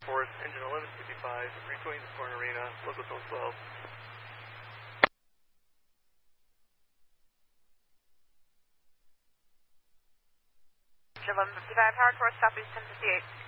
Force, engine 1155, retooling to Scorn Arena, local zone 12. Engine 1155, Howard Force, southeast 1058.